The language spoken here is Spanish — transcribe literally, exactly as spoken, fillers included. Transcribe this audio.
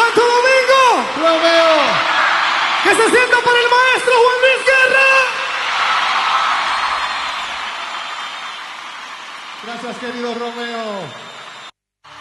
Santo Domingo. Romeo. Que se sienta para el maestro Juan Luis Guerra. Gracias, querido Romeo.